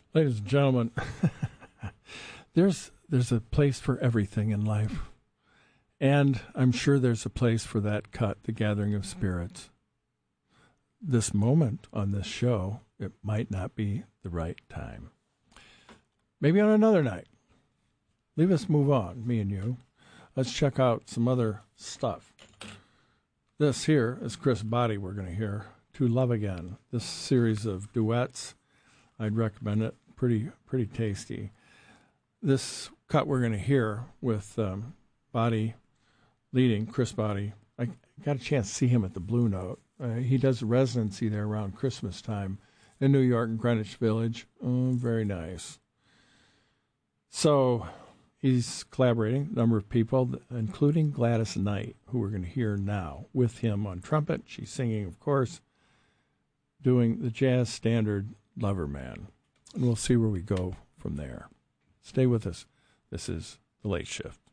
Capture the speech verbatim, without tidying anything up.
Ladies and gentlemen, there's there's a place for everything in life. And I'm sure there's a place for that cut, the gathering of spirits. This moment on this show, it might not be the right time. Maybe on another night. Leave us move on, me and you. Let's check out some other stuff. This here is Chris Botti we're going to hear, To Love Again. This series of duets, I'd recommend it. Pretty pretty tasty. This cut we're going to hear with um, Botti leading, Chris Botti. I got a chance to see him at the Blue Note. Uh, he does a residency there around Christmas time in New York and Greenwich Village. Oh, very nice. So he's collaborating with a number of people, including Gladys Knight, who we're going to hear now, with him on trumpet. She's singing, of course, doing the jazz standard Lover Man. And we'll see where we go from there. Stay with us. This is The Late Shift.